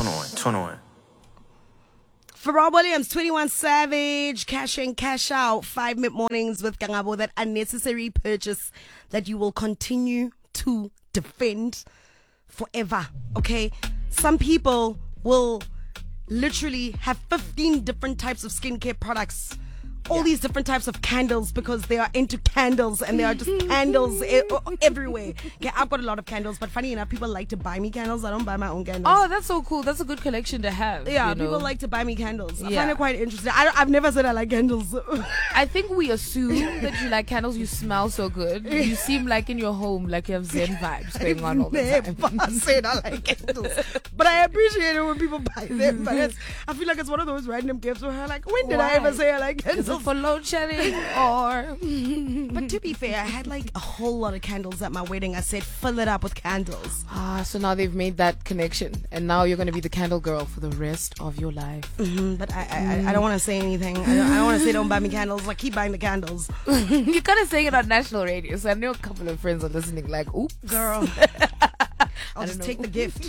Turn on. Pharrell Williams, 21 Savage, cash in, cash out, 5 mid-mornings with Kangabo, that unnecessary purchase that you will continue to defend forever, okay? Some people will literally have 15 different types of skincare products, all these different types of candles, because they are into candles and there are just candles everywhere. Okay, I've got a lot of candles, but funny enough, people like to buy me candles. I don't buy my own candles. Oh, that's so cool. That's a good collection to have. Yeah, you know? people like to buy me candles. I Yeah. find it quite interesting. I've never said I like candles. I think we assume that you like candles. You smell so good. You seem like in your home, like you have Zen vibes going on all the time. Never said I like candles, but I appreciate it when people buy them. But I feel like it's one of those random gifts where I'm like, when did I Why? ever say I like Is candles? it for load shedding or? But to be fair, I had like a whole lot of candles at my wedding. I said, fill it up with candles. So now they've made that connection, and now you're going to be the candle girl for the rest of your life. But I don't want to say anything. I don't want to say don't buy me candles. Like, keep buying the candles. You're kind of saying it on national radio, so I know a couple of friends are listening. Like, oops, Girl. I'll just take the gift.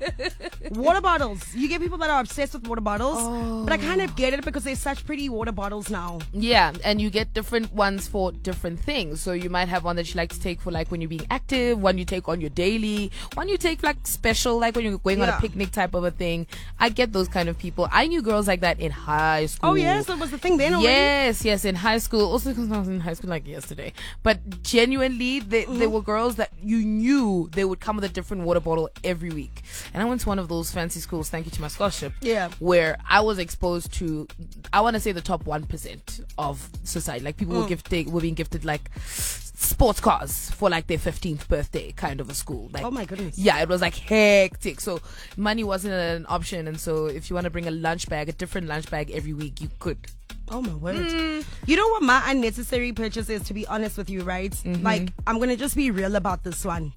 Water bottles. You get people that are obsessed with water bottles, but I kind of get it because there's such pretty water bottles now. Yeah, and you get different ones for different things. So you might have one that you like to take for like when you're being active, one you take on your daily, one you take like special, like when you're going on a picnic type of a thing. I get those kind of people. I knew girls like that in high school. Oh, yeah? So it was the thing then already? Yes, in high school. Also because I was in high school like yesterday. But genuinely, there were girls that you knew they would come with a different water bottle every week. And I went to one of those fancy schools, thank you to my scholarship, where I was exposed to, I want to say, the top 1% of society. Like people were being gifted like sports cars for like their 15th birthday kind of a school. Like, oh my goodness. Yeah, it was like hectic. So money wasn't an option, and so if you want to bring a lunch bag, a different lunch bag every week, you could. Oh my word. You know what my unnecessary purchase is, to be honest with you, right? Like, I'm going to just be real about this one.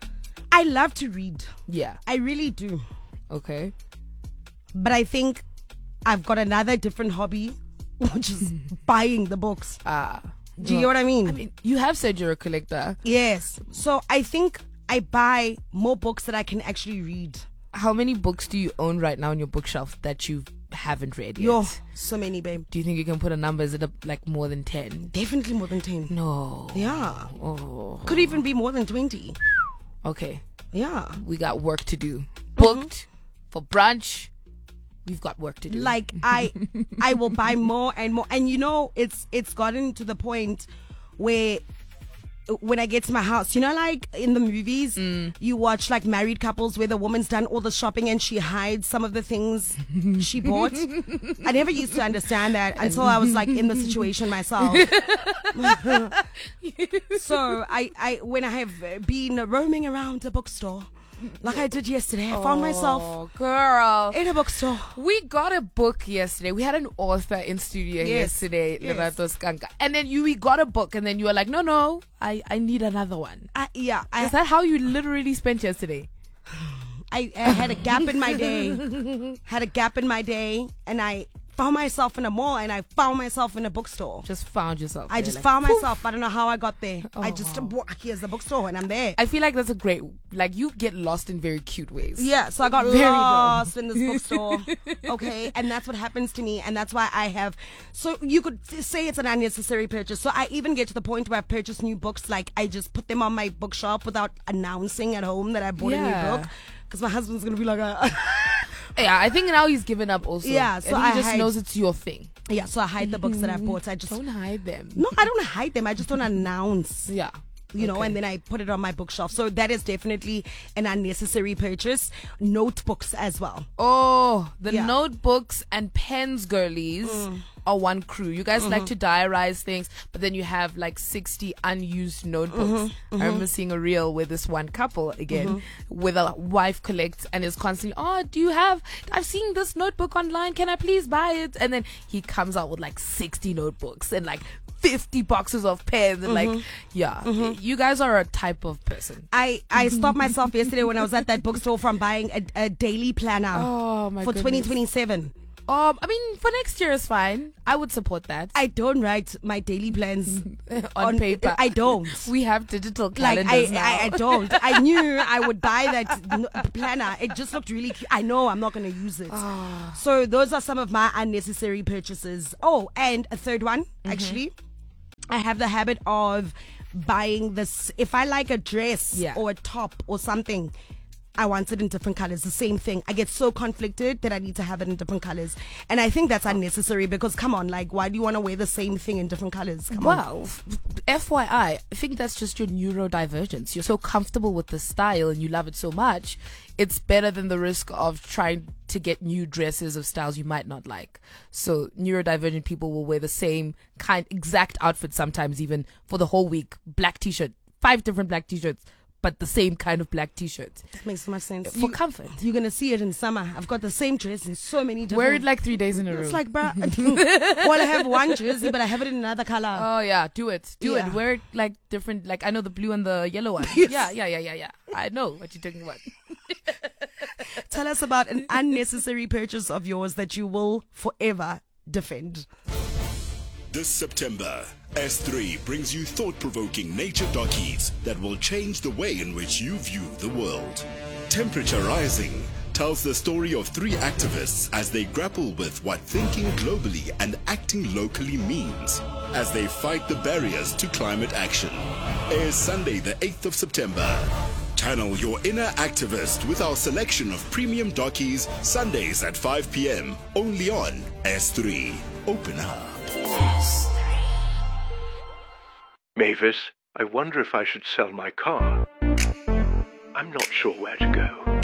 I love to read. Yeah. I really do. Okay. But I think I've got another different hobby, which is buying the books. Do you know what I mean? I mean, you have said you're a collector. Yes. So I think I buy more books that I can actually read. How many books do you own right now on your bookshelf that you haven't read yet? Yo, so many, babe. Do you think you can put a number? Is it like more than 10? Definitely more than 10. No. Yeah. Oh. Could even be more than 20. Okay. Yeah. We got work to do. Booked for brunch. We've got work to do. Like, I will buy more and more. And you know, it's gotten to the point where when I get to my house, you know, like in the movies, you watch like married couples where the woman's done all the shopping and she hides some of the things she bought. I never used to understand that until I was like in the situation myself. So I when I have been roaming around a bookstore, like I did yesterday, I found myself girl in a bookstore. We got a book yesterday. We had an author in studio yesterday, Lerato Skanka. And then we got a book, and then you were like, no, I need another one. Is that how you literally spent yesterday? I had a gap in my day. And I found myself in a mall, and I found myself in a bookstore. Just found yourself. I just found myself. I don't know how I got there. I just, here's the bookstore, and I'm there. I feel like that's a great, like, you get lost in very cute ways. Yeah, so I got lost in this bookstore. Okay, and that's what happens to me, and that's why I have, so you could say it's an unnecessary purchase. So I even get to the point where I've purchased new books, like I just put them on my bookshelf without announcing at home that I bought a new book, because my husband's going to be like, Yeah, I think now he's given up also. Yeah, so I think he just knows it's your thing. Yeah, so I hide the books that I've bought. I just don't hide them. No, I don't hide them. I just don't announce. Yeah. You know, and then I put it on my bookshelf. So that is definitely an unnecessary purchase. Notebooks as well. Oh, the notebooks and pens, girlies, are one crew. You guys like to diarize things, but then you have like 60 unused notebooks. I remember seeing a reel where this one couple, again, with a wife collects and is constantly, I've seen this notebook online. Can I please buy it? And then he comes out with like 60 notebooks and like 50 boxes of pens and like, you guys are a type of person. I stopped myself yesterday when I was at that bookstore from buying a daily planner for 2027. I mean, for next year is fine. I would support that. I don't write my daily plans on paper. I don't. We have digital calendars now. I don't. I knew I would buy that planner. It just looked really cute. I know I'm not going to use it. So those are some of my unnecessary purchases. Oh, and a third one, actually. I have the habit of buying this. If I like a dress or a top or something, I want it in different colors. The same thing. I get so conflicted that I need to have it in different colors. And I think that's unnecessary because, come on, like, why do you want to wear the same thing in different colors? Come on. FYI, I think that's just your neurodivergence. You're so comfortable with the style and you love it so much. It's better than the risk of trying to get new dresses of styles you might not like. So neurodivergent people will wear the same exact outfit sometimes, even for the whole week. Black t-shirt, 5 different black t-shirts, but the same kind of black t-shirts. That makes so much sense. For comfort. You're going to see it in summer. I've got the same dress in so many different... Wear it like 3 days in a row. It's like, bruh. Well, I have one jersey, but I have it in another color. Oh, yeah. Do it. Do it. Wear it like different... Like, I know the blue and the yellow one. Yes. Yeah. I know what you're talking about. Tell us about an unnecessary purchase of yours that you will forever defend. This September, S3 brings you thought-provoking nature dockies that will change the way in which you view the world. Temperature Rising tells the story of 3 activists as they grapple with what thinking globally and acting locally means as they fight the barriers to climate action. Airs Sunday the 8th of September. Channel your inner activist with our selection of premium dockies Sundays at 5 p.m. only on S3. Open up. Mavis, I wonder if I should sell my car. I'm not sure where to go.